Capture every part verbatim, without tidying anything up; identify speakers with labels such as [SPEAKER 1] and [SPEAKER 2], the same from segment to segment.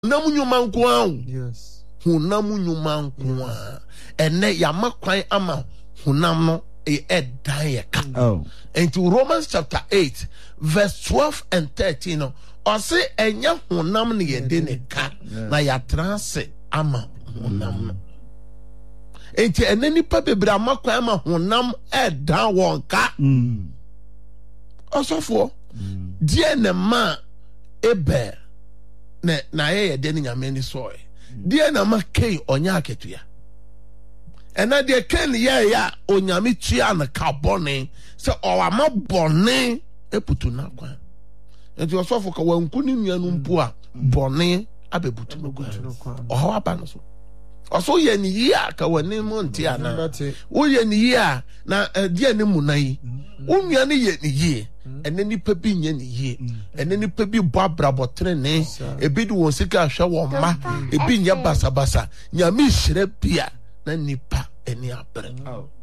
[SPEAKER 1] Namu nyuma nko
[SPEAKER 2] yes
[SPEAKER 1] hunamu nyuma nko ene yama kwan ama hunam no e edan ye ka.
[SPEAKER 3] Oh.
[SPEAKER 1] Into Romans chapter eight verse twelve and thirteen no ose enya hunam ne ye de ne ka na ya transe ama hunam no. Enti ene nipa bebre ama kwan ama hunam edan won ka.
[SPEAKER 3] Mm.
[SPEAKER 1] Osofo die ne ma ebe na na ye de ne nyame ni soe die na ma kei onya aketua ena de ken ye ya onyame tua na kabone se o ama bone eputu na kwa enti osofo ka wanku ni nuanu mpo a bone abebutu no kwa o ha aba no so oso ye ni yi aka wani mo nti ana wo ye ni yi a na die ne munai wo nua ne ye ni yi ene nipa bi nye ni yi ene nipa bi bo abrabotre ne ebi di won sika hwe wo ma ebi nya basa basa nyame hire bia na nipa eni abre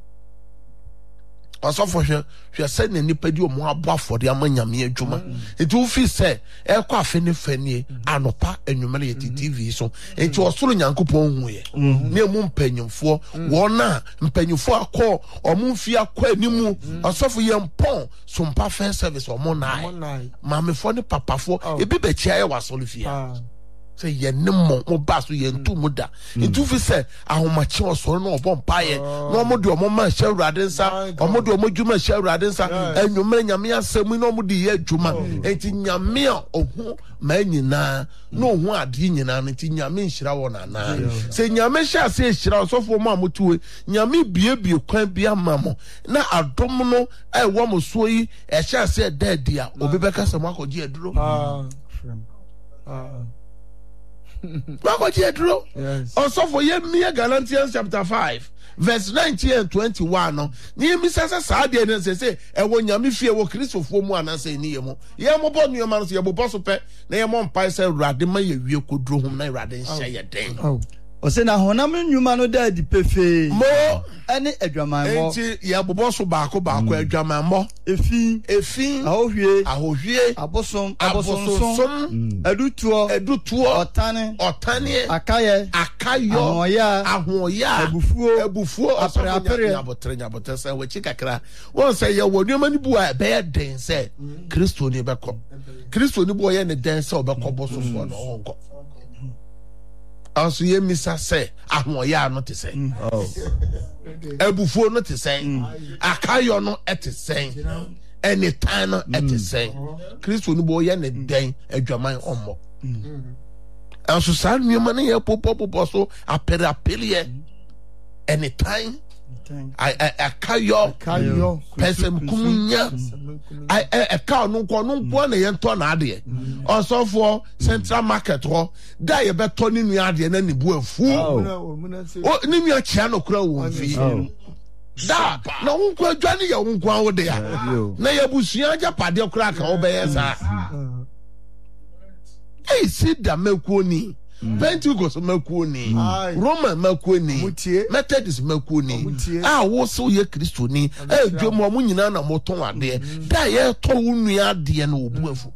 [SPEAKER 1] osofo hwe hwe se ne nipa di omo abo afode ama nyame adwuma enti wo fi se e kwa afe ne fanie anopa enwuma ye T V so enti osoro nyankopon hu ye ne mu mpanyimfo wona mpanyimfo akọ omo mfi akọ animu osofo ye mpon so mpa fair service omo nai mamefo ne papafo ebi be chia ye wasolo fia say ye nemo mo baso ye ntu muda ntu fi se ahomache osoro na obo mpaye na omo de omo ma hya urade nsa omo de omo dwuma hya urade nsa enwumre nyame asemu na omo de ye adwuma enti nyame ohu ma nyina na ohu ade nyina enti nyame nhira wo na na say nyame hya se nhira osofo mo amotuwe nyame biebie kwan bia mamo na adom no e wo mo so yi e hya se dead a obi beka se mo akoji aduro ah ah yes. Also for ye mere Galatians chapter five verse nineteen and twenty-one no ni mi sasa sa de na se se e wo nyame fie wo kristofo mu anase ni ye mo ye mo bo nu ma no se ye bo so pe na ye mo mpa se urade ma ye wie kodro hum na urade nhya ye den
[SPEAKER 3] oh o se na honam nnwuma no da di pefe
[SPEAKER 1] mo
[SPEAKER 3] ene adwaman mo
[SPEAKER 1] enti ye bobo so baako baako adwaman mo
[SPEAKER 3] efi
[SPEAKER 1] efi
[SPEAKER 3] ahohwie
[SPEAKER 1] ahohwie
[SPEAKER 3] abosom abosonsom edutuo
[SPEAKER 1] edutuo
[SPEAKER 3] otane
[SPEAKER 1] otane
[SPEAKER 3] akaye
[SPEAKER 1] akayo
[SPEAKER 3] ahoya
[SPEAKER 1] ahoya
[SPEAKER 3] abufuo
[SPEAKER 1] abufuo
[SPEAKER 3] apre apre
[SPEAKER 1] abotre nyabotre se wechi kakra won se ye wonu mani bu a be den se Kristo ni beko Kristo ni bo ye ne den se obeko bosofo no onko also ye misa se ahoya no te se
[SPEAKER 3] oh
[SPEAKER 1] abufuo no te se akayo no ete se anytime no ete se Kristo ni bo ye ne den adwaman ommo also san mi man ye popo popo so apere apele anytime I I akayo
[SPEAKER 3] kayo
[SPEAKER 1] person kumunya I I ka no ko no ko na ye nto na ade also for Central Market ho da ye beto ni nua ade na nibu afu o ni nua chia no kura wo mfi da na wo ko adwane ye wo ko awo de ya na ye busua japade kura ka wo be ye sa eh si da mekuo ni Pentecost makuoni Roman makuoni Methodist makuoni ah wo so ye Kristo ni eh dwom mo nyina na moton ade da ye to wonu ade na obu afu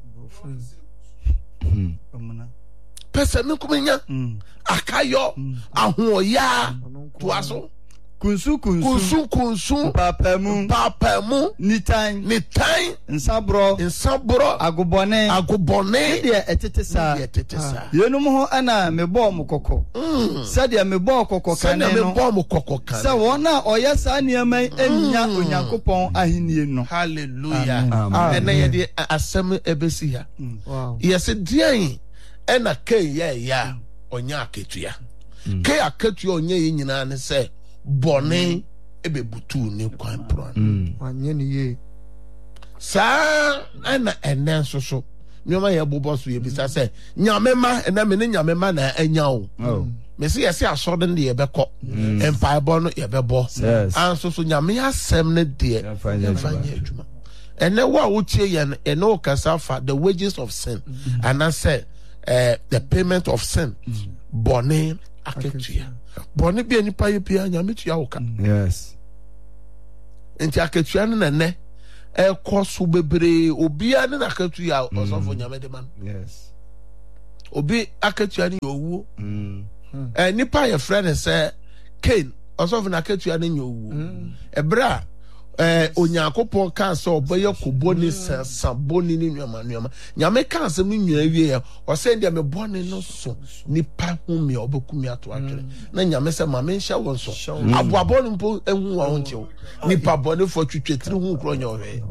[SPEAKER 1] pese me kumenya akayo ahoya to aso
[SPEAKER 3] kunsu kunsu
[SPEAKER 1] kunsu kunsu
[SPEAKER 3] papamu
[SPEAKER 1] papamu
[SPEAKER 3] nitan
[SPEAKER 1] nitan
[SPEAKER 3] nsabro
[SPEAKER 1] nsabro
[SPEAKER 3] agobone
[SPEAKER 1] agobone
[SPEAKER 3] de etete sa
[SPEAKER 1] etete sa
[SPEAKER 3] yenum ho ana mebo mokoko sadia mebo kokoko kan no
[SPEAKER 1] mebo mokoko kan
[SPEAKER 3] sa wona oya sa niamai enya onyankopon ahinie no
[SPEAKER 1] hallelujah ena ye de asem ebesi ha wow yes dian ena kai ya ya onya aketua kai aketua onya ye nyina ne se bone ebe butu ni kwan pro
[SPEAKER 2] anye ni ye
[SPEAKER 1] sa ana enen soso nyoma ye bobo so ye bisa se nyame ma ena me ne nyame ma na anya o me se yesi asode ne ye beko empire bo no ye bebo an soso nyame asem ne de fanya adwuma ene wa wo tie ye ene o kasa fa the wages of sin and I say uh, the payment of sin bone aketua bone bi anipa ye bia nyame tua wo ka
[SPEAKER 3] yes
[SPEAKER 1] enti aketua ne ne e koso bebre obia ne aketua osofo nyame de man
[SPEAKER 3] yes
[SPEAKER 1] obi akatua ni owu eh nipa ye friend say Cain also na akatua ni owu ebra eh Onyankopon kan say oboye koboni saboni ni nyama nyama nyame kan say mu nwa wie o say ndie me boni no so nipa hu me obekumi ato atwere na nyame say ma me nhya won so aboabo no mpo ehu wa honche nipa boni fo twetwetiri hu kro nya ohwe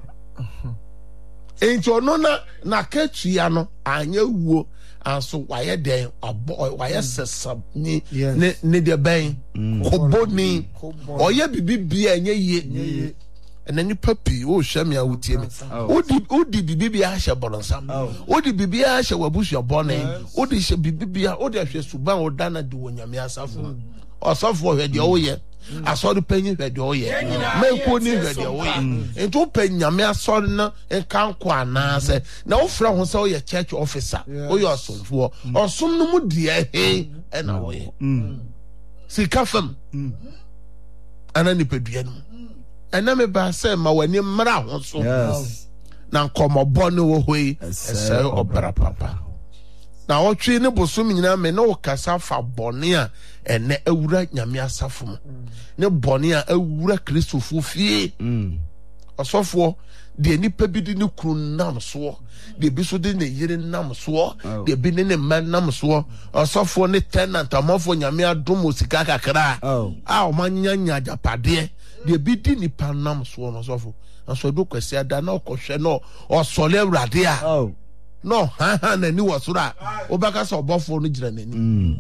[SPEAKER 1] enti ono na na katua no anya wuo anso waye den waye sesa ni ne ne de ben koboni oye bibibia enye ye ena ni papi o hwame a wotie me odi odi bibibia hye bolonsam odi bibibia hye wabusu abone odi hye bibibia odi ahwe suban odana de wonyame asafo osofo hwe de oye asori panyi hwe de oye menko ni hwe de oye ento panyame asori na enkanko anase na wo fra ho se oye church officer oye osomfo osom no mu de he ena oye sika fam ana ni pedua no ena me ba se ma wani mra ho so na nkomobo ne wo hoi ese obra papa na otwe ne bosom nyina me na okasa fa bone a ene awura nyame asafo mu ne bone a awura kristofo fie osofo de nipa bi di ne kru nam so de bi so de ne yire nam so de bi ne ne man nam so osofo ne tenant amafo nyame adom osika kakra a o manya nya japade de bi di nipa nam so no osofo aso do kwesi ada na okohwe no osole awurade a no ha ha na ni wasura obaka so obofo no gira nani mm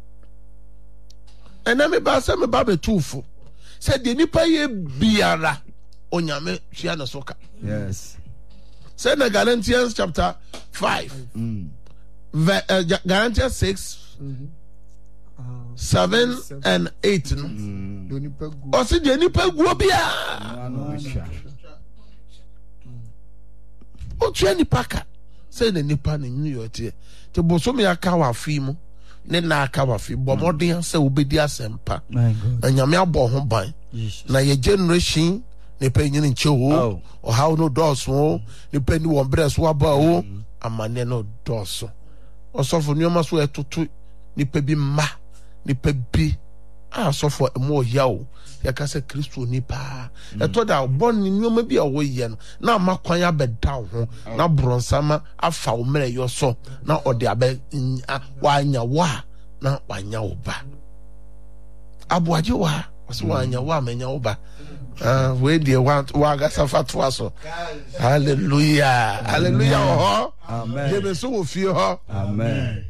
[SPEAKER 1] ena me ba se me ba betufo se de nipa ye biara onyame hia na soka
[SPEAKER 3] yes
[SPEAKER 1] say na Galatians chapter five mm Ve, uh, Galatians six mm-hmm. uh, seven and eight no mm. o se de nipa guo bia o tue nipa ka say na nipa na nyu yote te boso me aka wa fi mu ne na aka wa fi bo modern say obedi asempa na nyame abo ho ban na ye generation ne pa nyini nchewo o how no doso ne pa ni won breast wa ba o amane no doso osofo nyoma so etoto ne pa bi ma ne pa bi a sofo mo yawo ya ka se Kristo ni pa eto da bon ni nyoma bi a wo ye no na makwan abeda ho na bronsama afa wo mere yo so na ode abe wanya wa na wanya wo ba aboaje wa so wanya wa menya wo ba ah we dey want wa ga safa to aso hallelujah hallelujah ho amen ye be so wo fie ho amen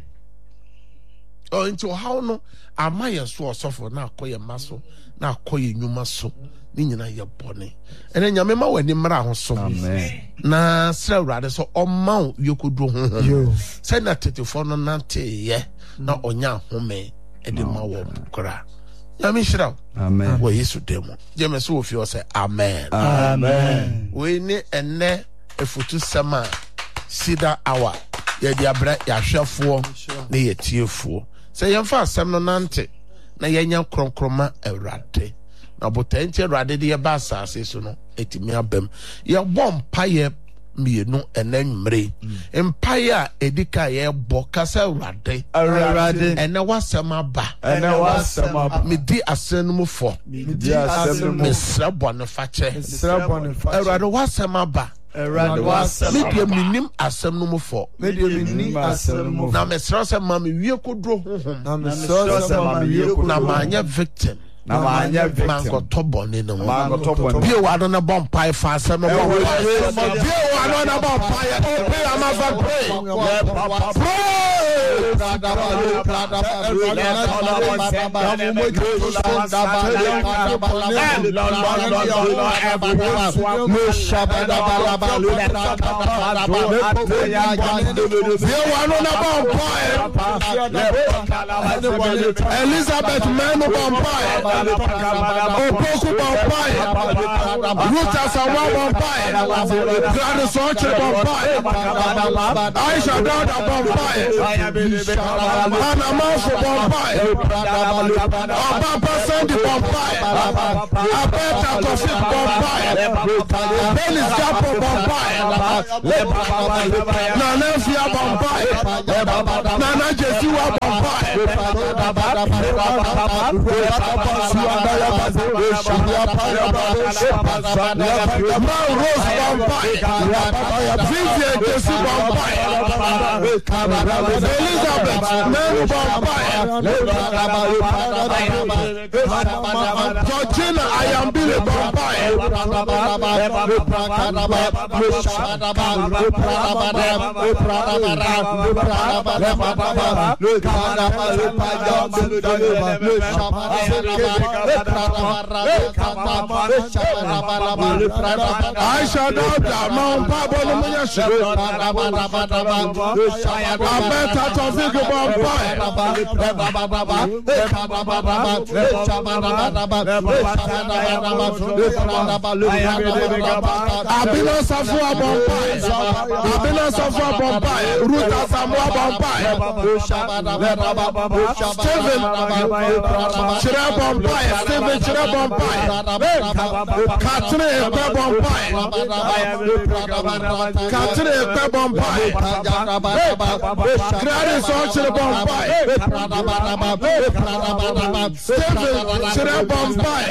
[SPEAKER 1] oh into how no amaye so osofo na akoye maso na akoye nyuma so ni nyina ye bone ene nyame ma wani mra ho so amen na sra urade so omma yokodu ho ho se na thirty-four no nante ye na onya home e de ma wo kra nyame shira amen wo yesu demo je me so ofi o se amen amen we ni enne efutu sama sida hour ye dia bra ya hwefo na ye tiefo se ye fa asem no nante na ye nya kronkroma awrade na botanche awrade de ye ba asase so no etimi abam ye bom paye mienu enanwumre empaye a edika ye bo kasa awrade awrade ena wasem aba ena wasem aba medi asenum fo medi asenum mesra bone fache mesra bone fache awrade wasem aba Erade wasem media minim asem no mfo media minim asem no na mesra se ma me wie kodro honhom na mesra se ma me wie kodro na manya victim na manya victim mango tobone no mango tobone bi wa no na bom pai fa asem no bi wa no na bom pai pray am ava pray pray Elizabeth Menu Bombay, Opoku Bombay, Ruta Sawa Bombay, Gladys Orchard Bombay, Aisha Dauda Bombay, Hannah Moufu Bombay, Ababa Sandy Bombay, Abeta Tofik Bombay, Belis Japo Bombay, Nana Fia Bombay, Nana Jesiwa Bombay, Man Rose Bombay, Vivian Jesi Bombay, Elizabeth Mary Bombay, Georgina Ayambile Bombay, Aisha Dauda Mount Pablo Munyashu, Abeta Tofik Bombay, Abina Safua Bombay, Abina Safua Bombay, Ruta Samoa Bombay, Stephen Chira Bombay, Stephen Chira Bombay, Catherine Ekwe Bombay, Catherine Ekwe Bombay, Gladys Orchard Bombay, Stephen Chira Bombay,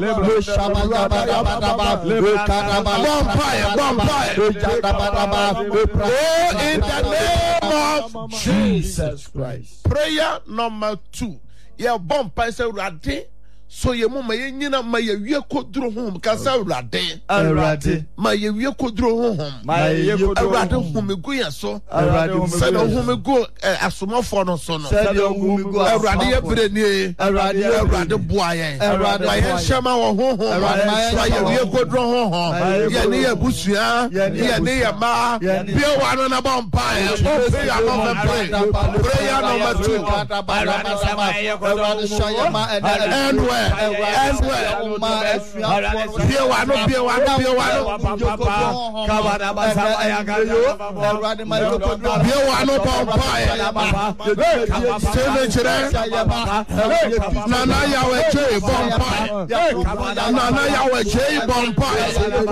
[SPEAKER 1] Bombay, Bombay. Oh, in the name of Jesus Christ. Prayer number two. Yeah, Bombay say Rade. So ye mo ma ye nyina ma ye wie koduro hom ka sa Awurade
[SPEAKER 3] Awurade
[SPEAKER 1] ma ye wie koduro hom
[SPEAKER 3] ma ye koduro
[SPEAKER 1] Awurade hom egu ya so
[SPEAKER 3] Awurade
[SPEAKER 1] se no hom egu asomofo no so no
[SPEAKER 3] se de hom egu
[SPEAKER 1] Awurade ye breni
[SPEAKER 3] Awurade
[SPEAKER 1] Awurade boa ye
[SPEAKER 3] Awurade
[SPEAKER 1] ma ye hyema wo hom ma ye wie koduro hom ye ne ye busua ye ne ye ma bi wa no na Bombay o fe ya no me pray prayer number two Awurade shayama and where and where Be one, be one, be one. Be one Bombay. Steven Chire. Nana Yahweh J Bombay. Nana Yahweh J Bombay.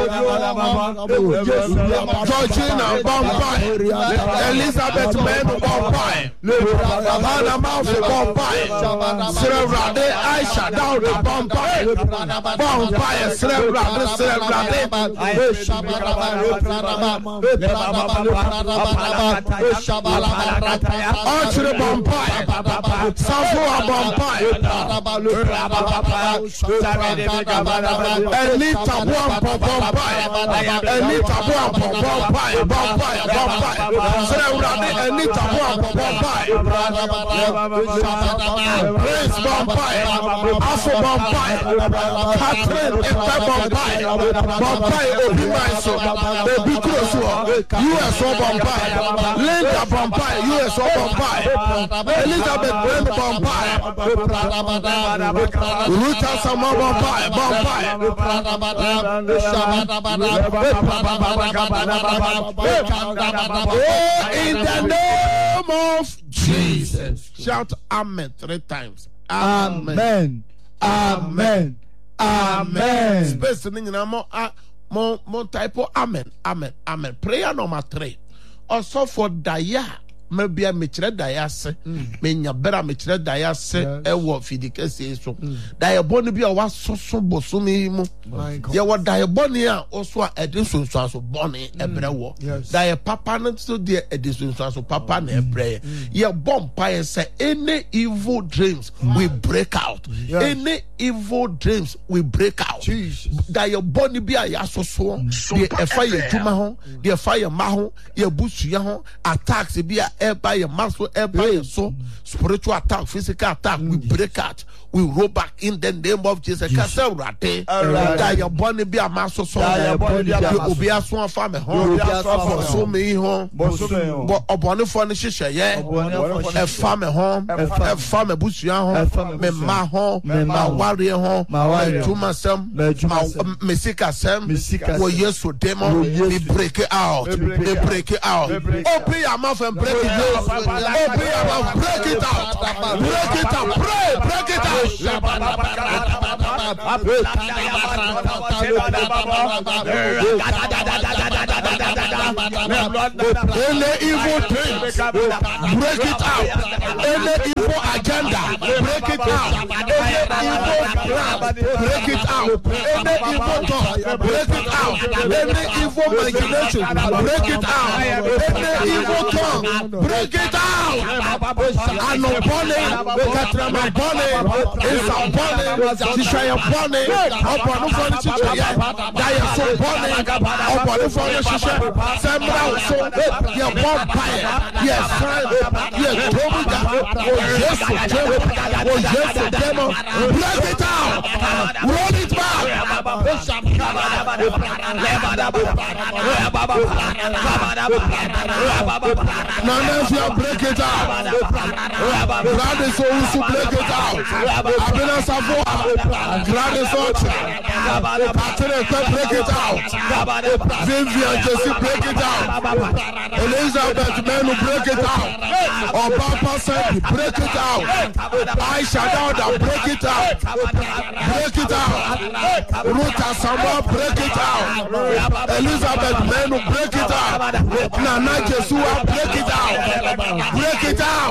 [SPEAKER 1] Georgina Bombay. Elizabeth Men Bombay. Hannah Moufu Bombay. Serrade Aisha Dauda Bombay. Bombay Serrade Serrade. Orchard Bombay. Savoa Bombay. Anita Wampo Bombay. Anita Wampo Bombay. Bombay Bombay. Serrade Anita Wampo Bombay. Prince Bombay. Afro Bombay. Catherine Ekwe Bombay. Bombay Obi Maiso. Baby Kroso. U S O Bombay. Linda Bombay. U S O Bombay. Elizabeth Ben Bombay. Ruta Sama Bombay. Bombay. Oh, in the name of Jesus. Shout Amen three times.
[SPEAKER 3] Amen. Amen. Amen.
[SPEAKER 1] Space in mo mo mo type amen. Amen. Amen. Prayer number three. Also for Daya. Maybe a mitre Daya se. Menya bera mitre Daya se. Ewo fidike se so. Daya boni bi a wa so so bosumi mu. Ya wa Daya boni a also a edisun so so boni ebre wo. Daya papa no so de edisun so so papa na ebre. Ya Bombay say any evil dreams we break out. Any evil dreams we break out. Daya boni bi a ya so so. The fire juma ho, the fire ma ho, ya busu ya ho, attacks bi a eba ye muscle, eba ye so spiritual attack, physical attack, we break out. We roll back in the name of Jesus. Kasa urate. Da ya boni bi amaso so. Obi aso afa me ho. So me ho. Bo obone fo ne hihye ye. E fa me ho. E fa me busua ho. Me ma ho. Ma ware ho. Tuma sem. Me sika sem. Wo yesu demo. We break it out. We break it out. Open your mouth and break it out. Open your mouth. Break it out. Break it out. Pray. Break it out. Any evil thing, break it out. Any evil agenda, break it out. Any evil plan, break it out. Any evil thought, break it out. Any evil imagination, break it out. Any evil tongue, break it out. And no bonnet, Katrama bonnet. It's a bonnet, Tishaya bonnet, upon the phone, Tishaya, Dia so bonnet, upon the phone, Tishaya, Sambra, so your bonfire, yes, yes, Tomuga, oh, yes, oh, yes, demo, break it out, roll it back. None of you break it out. God is always to break it out. Abena Savo, Gladys Ocha, Patrick, break it out. Vivian Jesse, break it out. Elizabeth Menu, break it out. Obama Sandy, break it out. Aisha Dauda, break it out. Break it out. Ruta Sama, break it out. Elizabeth Menu, break it out. Nana Jesua, break it out. Break it out.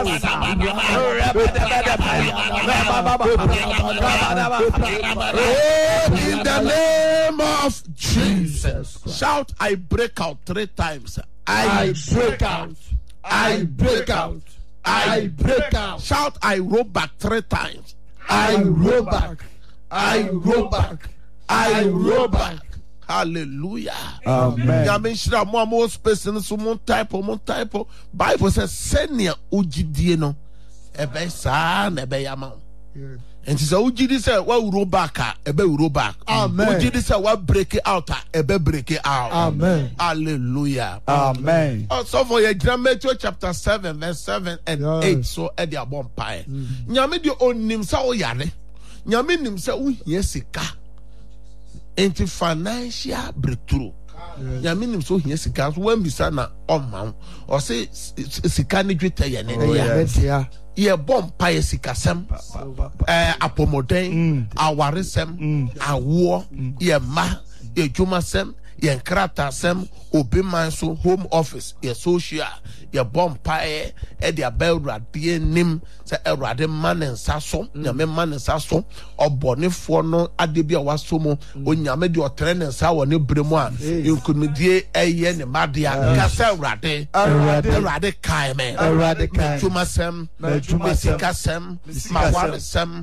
[SPEAKER 1] In the name of Jesus. Shout, I break out three times. I, I break out. I break out. I break out. Shout, I roll back three times. I roll back. I roll back. I roll back. Hallelujah. Amen. Yamin shira mo mo space no so mo type mo type. Bible says senia ugidie no ebe sa na ebe yama. And she said, Ujidi said, well, roll back, ebe roll back. Amen. Ujidi said, well, break it out, ebe break it out. Amen. Hallelujah. Amen. Also for your Matthew chapter seven, verse seven and yes. eight. So at the abom pie. Nyame di onim sa oyare. Nyame nim sa uhie sika. Enti financial breakthrough. Nyame nim so uhie sika. So when bisa na omma. O say sika ni dwetɛ ye ne ya. Ye bom paye sikasem eh apomoden awaresem awo ye ma ye dwumasem ye nkratasem obi man so home office ye social ye bom paye e dia bewrade nim se ewrade man nsa so nyame man nsa so obonefo no ade bia waso mo onyame de otre nsa wo ne bremu a nkunudie eye ne madea kasa ewrade ewrade kai me ewrade kai dwumasem dwumasikasem mawaresem